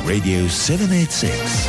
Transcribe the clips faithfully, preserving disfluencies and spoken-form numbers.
Radio seven eighty-six.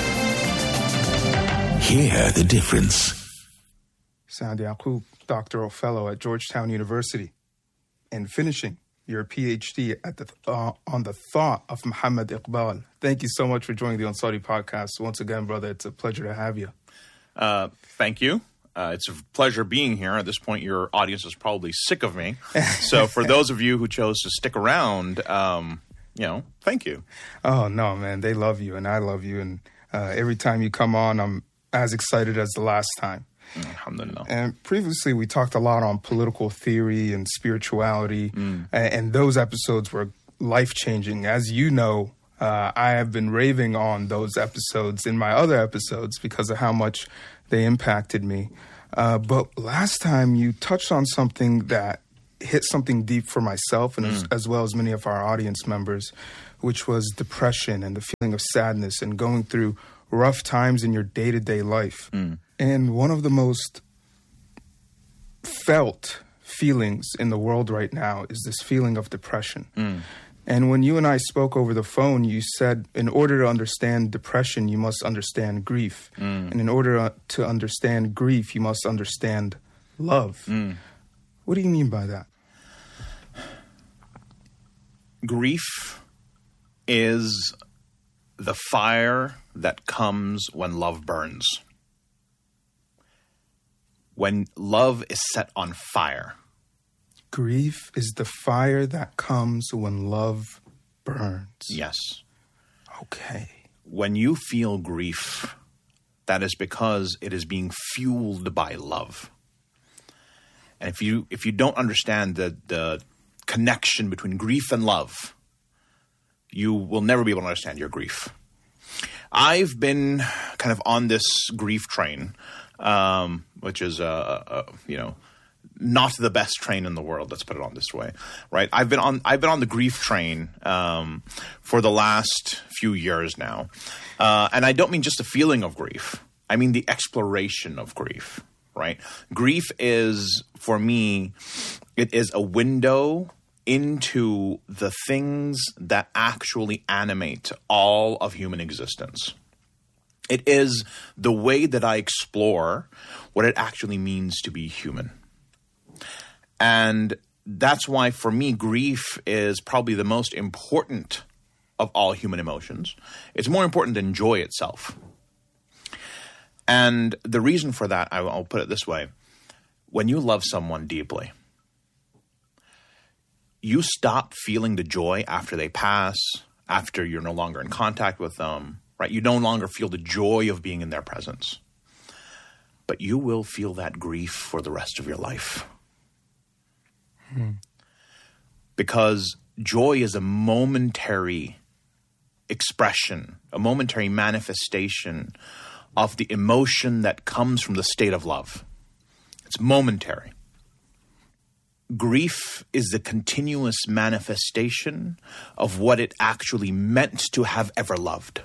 Hear the difference. Saad Yaqub, doctoral fellow at Georgetown University, and finishing your P H D at the uh, on the thought of Muhammad Iqbal. Thank you so much for joining the Ansari podcast. Once again, brother, it's a pleasure to have you. Uh, thank you. Uh, it's a pleasure being here. At this point, your audience is probably sick of me. So for those of you who chose to stick around, um, you know, thank you. Oh, no, man. They love you, and I love you. And uh, every time you come on, I'm as excited as the last time. Alhamdulillah. And previously, we talked a lot on political theory and spirituality, Mm. and, and those episodes were life-changing. As you know, uh, I have been raving on those episodes in my other episodes because of how much they impacted me. Uh, but last time, you touched on something that hit something deep for myself and as, Mm. as well as many of our audience members, which was depression and the feeling of sadness and going through rough times in your day-to-day life. Mm. And one of the most felt feelings in the world right now is this feeling of depression. Mm. And when you and I spoke over the phone, you said in order to understand depression, you must understand grief. Mm. And in order to understand grief, you must understand love. Mm. What do you mean by that? Grief is the fire that comes when love burns. When love is set on fire. Grief is the fire that comes when love burns. Yes. Okay. When you feel grief, that is because it is being fueled by love. And if you if you don't understand the, the connection between grief and love, you will never be able to understand your grief. I've been kind of on this grief train, um, which is, uh, uh, you know, not the best train in the world. Let's put it on this way, right? I've been on I've been on the grief train um, for the last few years now, uh, and I don't mean just the feeling of grief. I mean the exploration of grief, right? Grief is, for me, it is a window into the things that actually animate all of human existence. It is the way that I explore what it actually means to be human. And that's why, for me, grief is probably the most important of all human emotions. It's more important than joy itself. And the reason for that, I'll put it this way. When you love someone deeply, you stop feeling the joy after they pass, after you're no longer in contact with them, right? You no longer feel the joy of being in their presence. But you will feel that grief for the rest of your life. Hmm. Because joy is a momentary expression, a momentary manifestation of the emotion that comes from the state of love. It's momentary. Grief is the continuous manifestation of what it actually meant to have ever loved.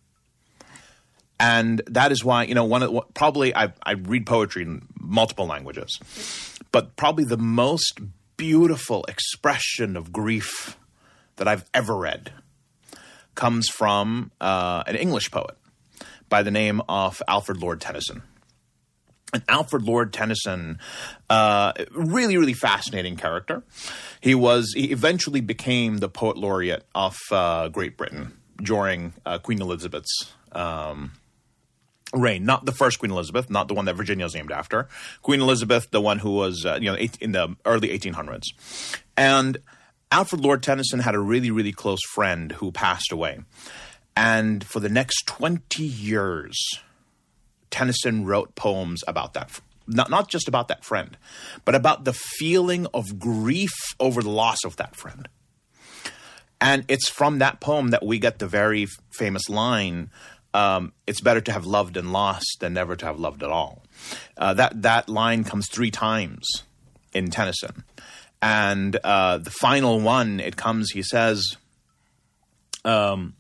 And that is why, you know, one of the, probably I, I read poetry in multiple languages, but probably the most beautiful expression of grief that I've ever read comes from uh, an English poet by the name of Alfred Lord Tennyson. And Alfred Lord Tennyson, uh, really, really fascinating character. He was he eventually became the poet laureate of uh, Great Britain during uh, Queen Elizabeth's um, reign. Not the first Queen Elizabeth, not the one that Virginia is named after. Queen Elizabeth, the one who was uh, you know in the early eighteen hundreds. And Alfred Lord Tennyson had a really, really close friend who passed away. And for the next twenty years, Tennyson wrote poems about that, not, not just about that friend, but about the feeling of grief over the loss of that friend. And it's from that poem that we get the very famous line, um, it's better to have loved and lost than never to have loved at all. Uh, that, that line comes three times in Tennyson. And uh, the final one, it comes, he says, um,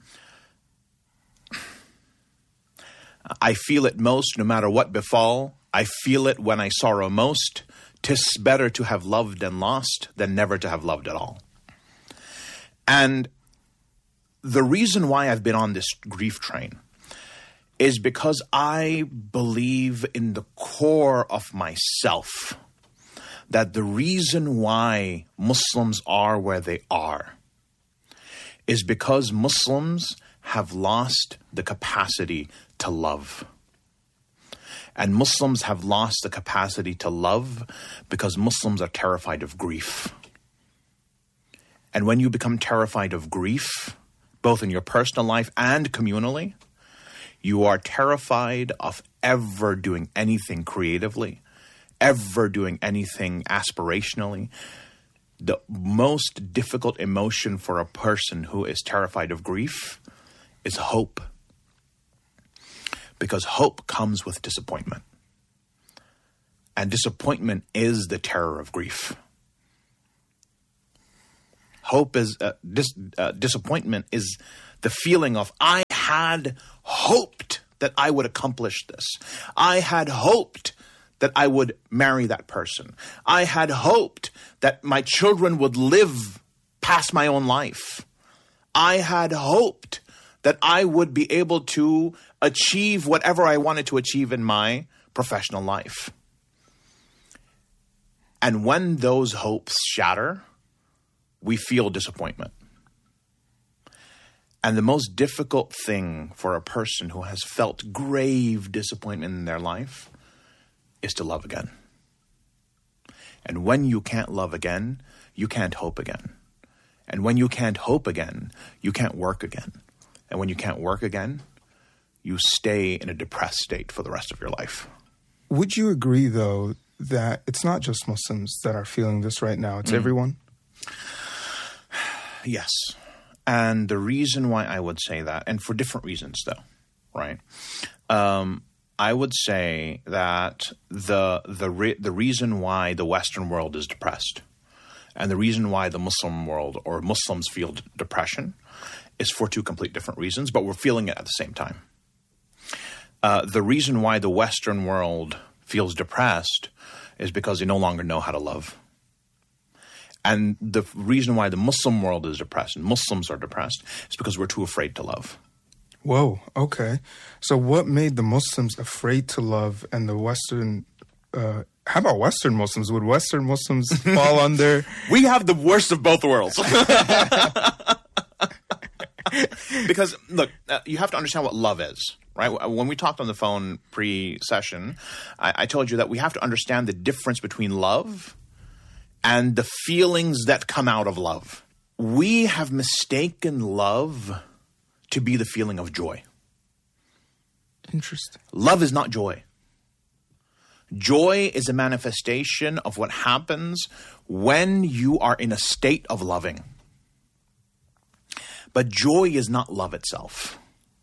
I feel it most no matter what befall. I feel it when I sorrow most. 'Tis better to have loved and lost than never to have loved at all. And the reason why I've been on this grief train is because I believe in the core of myself that the reason why Muslims are where they are is because Muslims have lost the capacity to love. And Muslims have lost the capacity to love because Muslims are terrified of grief. And when you become terrified of grief, both in your personal life and communally, you are terrified of ever doing anything creatively, ever doing anything aspirationally. The most difficult emotion for a person who is terrified of grief is hope. Because hope comes with disappointment. And disappointment is the terror of grief. Hope is, uh, dis, uh, disappointment is the feeling of, I had hoped that I would accomplish this. I had hoped that I would marry that person. I had hoped that my children would live past my own life. I had hoped that I would be able to achieve whatever I wanted to achieve in my professional life. And when those hopes shatter, we feel disappointment. And the most difficult thing for a person who has felt grave disappointment in their life is to love again. And when you can't love again, you can't hope again. And when you can't hope again, you can't work again. And when you can't work again, you stay in a depressed state for the rest of your life. Would you agree, though, that it's not just Muslims that are feeling this right now? It's mm. everyone? Yes. And the reason why I would say that, and for different reasons, though, right? Um, I would say that the the re- the reason why the Western world is depressed and the reason why the Muslim world or Muslims feel d- depression is for two complete different reasons, but we're feeling it at the same time. Uh, the reason why the Western world feels depressed is because they no longer know how to love. And the reason why the Muslim world is depressed and Muslims are depressed is because we're too afraid to love. Whoa, okay. So what made the Muslims afraid to love and the Western... Uh, how about Western Muslims? Would Western Muslims fall under... We have the worst of both worlds. Because, look, uh, you have to understand what love is, right? When we talked on the phone pre-session, I, I told you that we have to understand the difference between love and the feelings that come out of love. We have mistaken love to be the feeling of joy. Interesting. Love is not joy. Joy is a manifestation of what happens when you are in a state of loving. But joy is not love itself.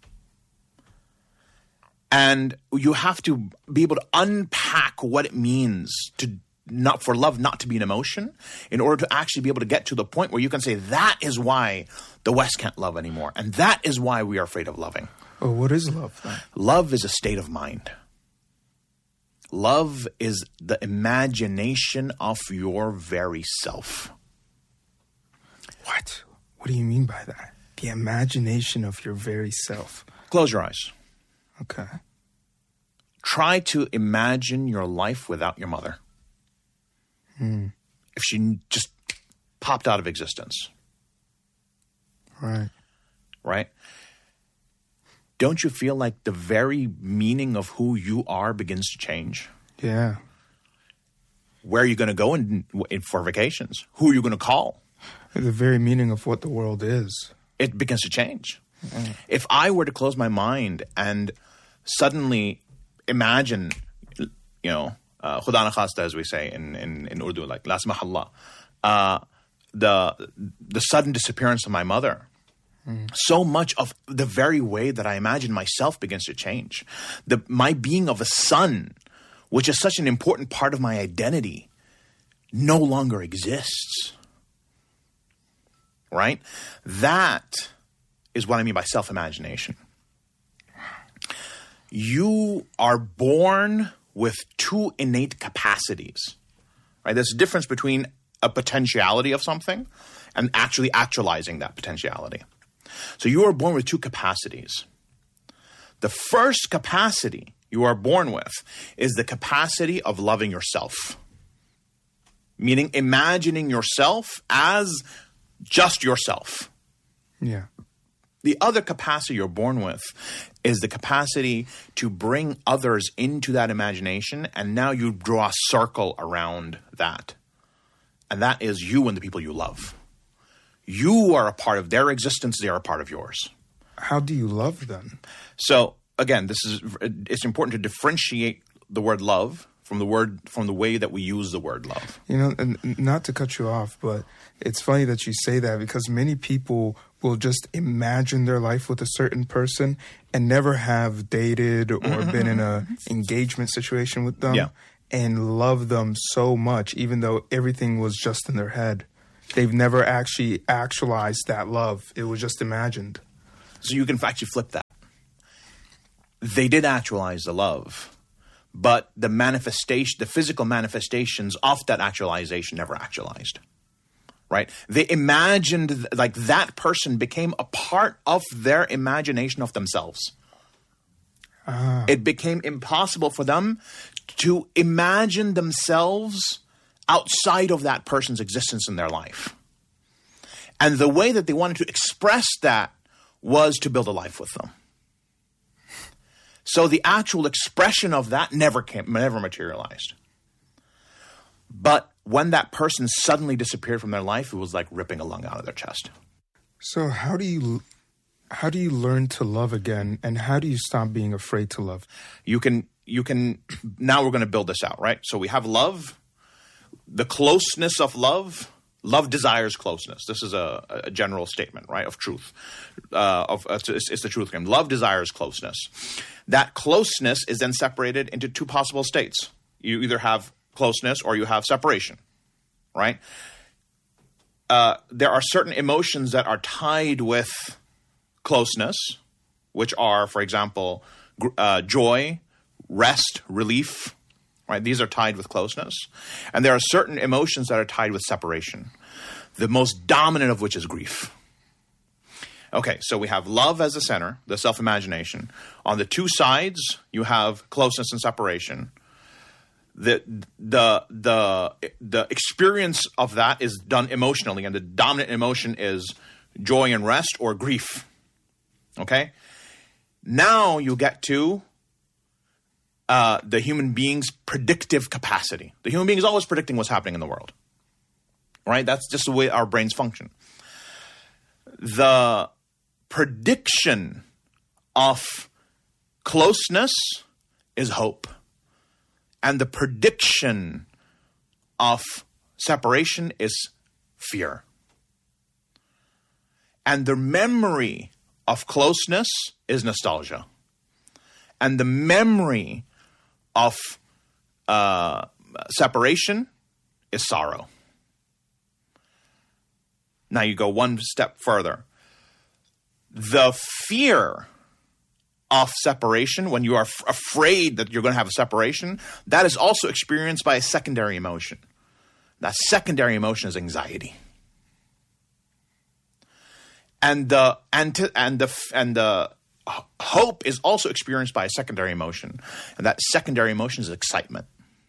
And you have to be able to unpack what it means to not for love not to be an emotion in order to actually be able to get to the point where you can say that is why the West can't love anymore. And that is why we are afraid of loving. Oh, what is love then? Love is a state of mind. Love is the imagination of your very self. What? What do you mean by that? The imagination of your very self. Close your eyes. Okay. Try to imagine your life without your mother. Hmm. If she just popped out of existence. Right. Right? Don't you feel like the very meaning of who you are begins to change? Yeah. Where are you going to go in, in for vacations? Who are you going to call? The very meaning of what the world is. It begins to change. Mm. If I were to close my mind and suddenly imagine, you know, uh, Khuda na khasta, as we say in, in, in Urdu, like, la smahallah, uh, the, the sudden disappearance of my mother, mm. so much of the very way that I imagine myself begins to change. The, my being of a son, which is such an important part of my identity, no longer exists. Right? That is what I mean by self-imagination. You are born with two innate capacities. Right? There's a difference between a potentiality of something and actually actualizing that potentiality. So you are born with two capacities. The first capacity you are born with is the capacity of loving yourself, meaning imagining yourself as just yourself. Yeah. The other capacity you're born with is the capacity to bring others into that imagination, and now you draw a circle around that. And that is you and the people you love. You are a part of their existence. They are a part of yours. How do you love them? So again, this is it's important to differentiate the word love from the word from the way that we use the word love. You know, and not to cut you off, but it's funny that you say that, because many people will just imagine their life with a certain person and never have dated or mm-hmm. been in a engagement situation with them. Yeah. And love them so much, even though everything was just in their head. They've never actually actualized that love. It was just imagined. So you can actually flip that. They did actualize the love, but the manifestation, the physical manifestations of that actualization never actualized, right? They imagined, like that person became a part of their imagination of themselves. Ah. It became impossible for them to imagine themselves outside of that person's existence in their life. And the way that they wanted to express that was to build a life with them. So the actual expression of that never came, never materialized. But when that person suddenly disappeared from their life, it was like ripping a lung out of their chest. So how do you how do you learn to love again, and how do you stop being afraid to love? You can you can now we're going to build this out, right? So we have love, the closeness of love. Love desires closeness. This is a, a general statement, right, of truth. Uh, of uh, it's, it's the truth claim. Love desires closeness. That closeness is then separated into two possible states. You either have closeness or you have separation, right? Uh, there are certain emotions that are tied with closeness, which are, for example, uh, joy, rest, relief. Right, these are tied with closeness. And there are certain emotions that are tied with separation, the most dominant of which is grief. Okay, so we have love as the center, the self-imagination. On the two sides, you have closeness and separation. The, the, the, the experience of that is done emotionally, and the dominant emotion is joy and rest or grief. Okay? Now you get to Uh, the human being's predictive capacity. The human being is always predicting what's happening in the world, right? That's just the way our brains function. The prediction of closeness is hope. And the prediction of separation is fear. And the memory of closeness is nostalgia. And the memory of uh, separation is sorrow. Now you go one step further. The fear of separation, when you are f- afraid that you're going to have a separation, that is also experienced by a secondary emotion. That secondary emotion is anxiety. And the and, to, and the and the hope is also experienced by a secondary emotion, and that secondary emotion is excitement.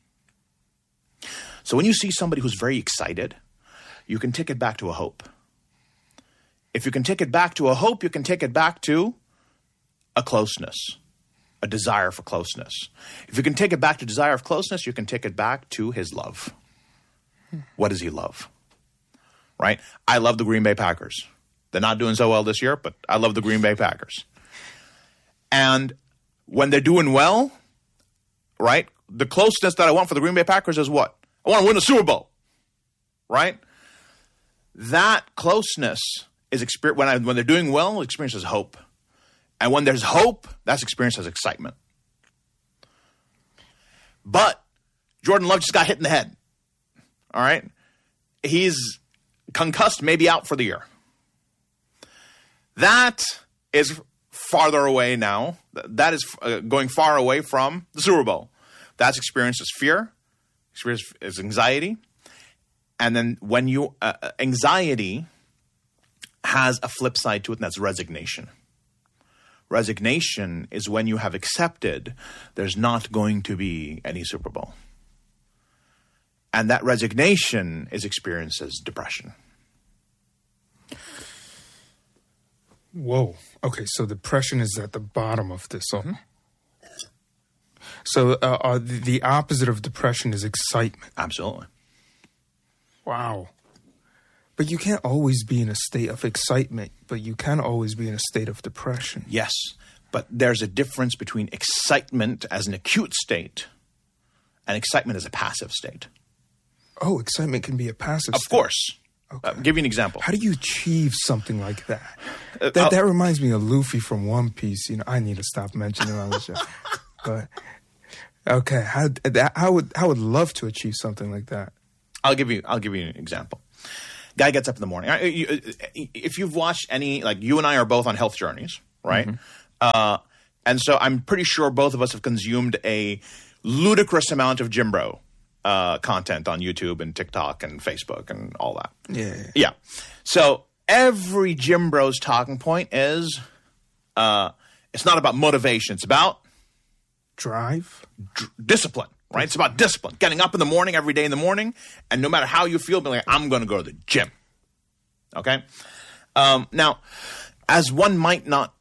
So when you see somebody who's very excited, you can take it back to a hope. If you can take it back to a hope, you can take it back to a closeness, a desire for closeness. If you can take it back to desire of closeness, you can take it back to his love. What does he love? Right? I love the Green Bay Packers. They're not doing so well this year, but I love the Green Bay Packers. And when they're doing well, right, the closeness that I want for the Green Bay Packers is what? I want to win the Super Bowl, right? That closeness is exper- when I, when they're doing well, experience is hope. And when there's hope, that's experienced as excitement. But Jordan Love just got hit in the head, all right? He's concussed, maybe out for the year. That is farther away now. That is uh, going far away from the Super Bowl. That's experienced as fear, experienced as anxiety. And then when you, uh, anxiety has a flip side to it, and that's resignation. Resignation is when you have accepted there's not going to be any Super Bowl. And that resignation is experienced as depression. Whoa. Okay, so depression is at the bottom of this. Mm-hmm. So uh, uh, the, the opposite of depression is excitement. Absolutely. Wow. But you can't always be in a state of excitement, but you can always be in a state of depression. Yes, but there's a difference between excitement as an acute state and excitement as a passive state. Oh, excitement can be a passive Of state. course. Okay. Uh, give you an example. How do you achieve something like that? Uh, that that reminds me of Luffy from One Piece. You know, I need to stop mentioning it on the show. But okay, how that I would I would love to achieve something like that. I'll give you I'll give you an example. Guy gets up in the morning. If you've watched any, like you and I are both on health journeys, right? Mm-hmm. Uh, and so I'm pretty sure both of us have consumed a ludicrous amount of Jim Bro uh, content on YouTube and TikTok and Facebook and all that. Yeah. Yeah. So every Jim Bro's talking point is uh, it's not about motivation. It's about drive, d- discipline. Right? It's about discipline. Getting up in the morning, every day in the morning, and no matter how you feel, being like, I'm going to go to the gym. Okay? Um, now, as one might not